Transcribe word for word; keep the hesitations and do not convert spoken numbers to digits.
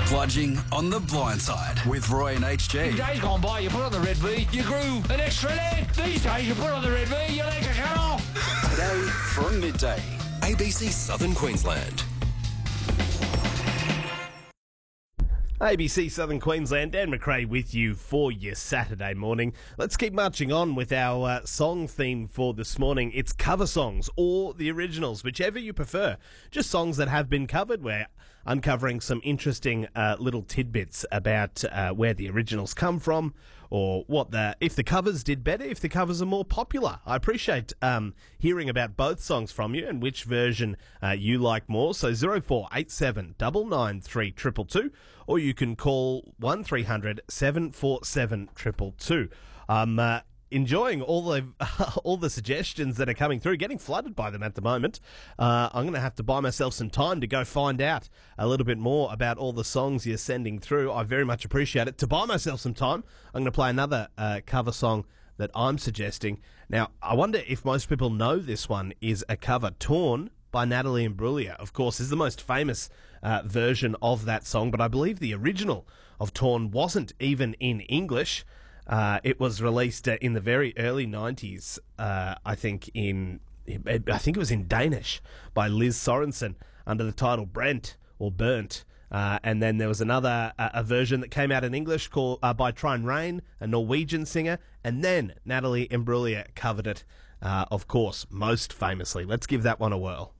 Bludging on the Blind Side with Roy and H G. In days gone by, you put on the red V, you grew an extra leg. These days, you put on the red V, your legs are cut off. Today from midday, A B C Southern Queensland. A B C Southern Queensland, Dan McRae with you for your Saturday morning. Let's keep marching on with our uh, song theme for this morning. It's cover songs or the originals, whichever you prefer. Just songs that have been covered. We're uncovering some interesting uh, little tidbits about uh, where the originals come from, or what the if the covers did better, if the covers are more popular. I appreciate um, hearing about both songs from you and which version uh, you like more. So zero four eight seven nine nine three two two two, or you can call one three hundred seven four seven two two two. I'm uh, enjoying all the all the suggestions that are coming through, getting flooded by them at the moment. Uh, I'm going to have to buy myself some time to go find out a little bit more about all the songs you're sending through. I very much appreciate it. To buy myself some time, I'm going to play another uh, cover song that I'm suggesting. Now, I wonder if most people know this one is a cover. Torn by Natalie Imbruglia, of course, is the most famous uh, version of that song, but I believe the original of Torn wasn't even in English. Uh, it was released uh, in the very early nineties, uh, I think in, I think it was in Danish by Liz Sorensen under the title Brent or Burnt. Uh, and then there was another uh, a version that came out in English called uh, by Trine Rein, a Norwegian singer, and then Natalie Imbruglia covered it, uh, of course, most famously. Let's give that one a whirl.